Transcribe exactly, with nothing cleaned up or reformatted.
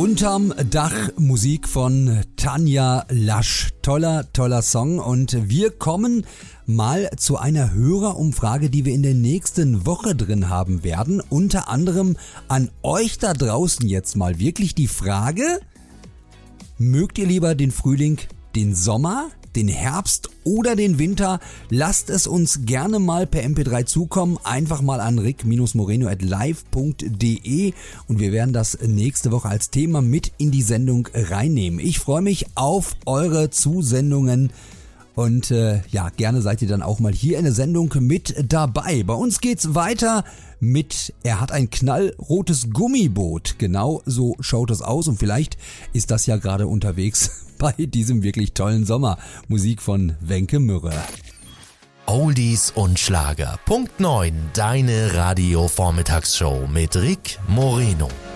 Unterm Dach, Musik von Tanja Lasch. Toller, toller Song. Und wir kommen mal zu einer Hörerumfrage, die wir in der nächsten Woche drin haben werden. Unter anderem an euch da draußen jetzt mal wirklich die Frage: Mögt ihr lieber den Frühling, den Sommer, den Herbst oder den Winter? Lasst es uns gerne mal per M P drei zukommen. Einfach mal an rick moreno at live punkt de und wir werden das nächste Woche als Thema mit in die Sendung reinnehmen. Ich freue mich auf eure Zusendungen. Und äh, ja, gerne seid ihr dann auch mal hier in der Sendung mit dabei. Bei uns geht's weiter mit Er hat ein knallrotes Gummiboot. Genau so schaut es aus und vielleicht ist das ja gerade unterwegs bei diesem wirklich tollen Sommer. Musik von Wenke Mürre. Oldies und Schlager. Punkt neun, deine Radio-Vormittagsshow mit Rick Moreno.